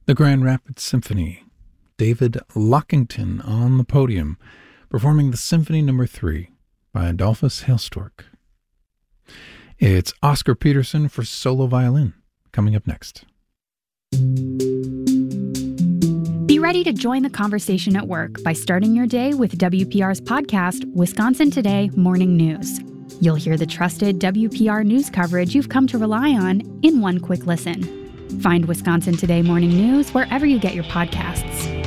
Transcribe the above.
The Grand Rapids Symphony, David Lockington on the podium, performing the Symphony No. 3 by Adolphus Hailstork. It's Oscar Peterson for solo violin, coming up next. Be ready to join the conversation at work by starting your day with WPR's podcast, Wisconsin Today Morning News. You'll hear the trusted WPR news coverage you've come to rely on in one quick listen. Find Wisconsin Today Morning News wherever you get your podcasts.